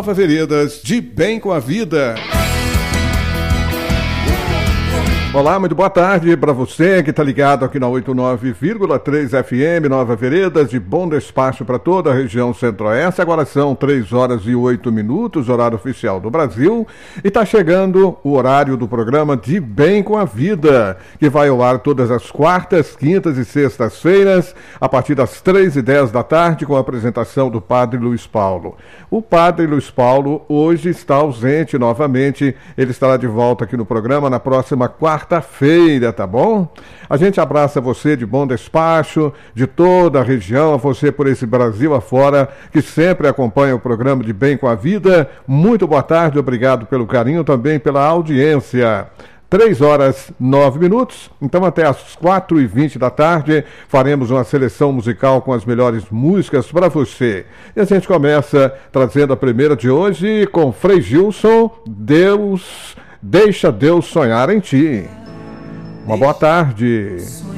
Nova Veredas, de bem com a vida. Olá, muito boa tarde para você que está ligado aqui na 89,3 FM, Nova Veredas, de bom despacho para toda a região centro-oeste. Agora são 3h08, horário oficial do Brasil, e está chegando o horário do programa De Bem com a Vida, que vai ao ar todas as quartas, quintas e sextas-feiras, a partir das 3h10 da tarde, com a apresentação do Padre Luiz Paulo. O Padre Luiz Paulo hoje está ausente novamente, ele estará de volta aqui no programa na próxima quarta-feira, tá bom? A gente abraça você de bom despacho, de toda a região, a você por esse Brasil afora, que sempre acompanha o programa De Bem com a Vida. Muito boa tarde, obrigado pelo carinho, também pela audiência. 3h09, então até às 4h20 da tarde faremos uma seleção musical com as melhores músicas para você. E a gente começa trazendo a primeira de hoje com Frei Gilson, Deixa Deus Sonhar em Ti. Uma boa tarde.